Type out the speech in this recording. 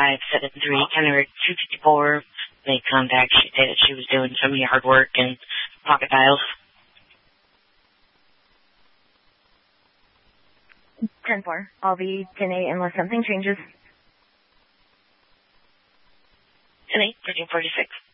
573, County Road 254. Made contact. She said that she was doing some yard work and pocket dials. 10-4. I'll be 10-8 unless something changes. 10-8, 1346.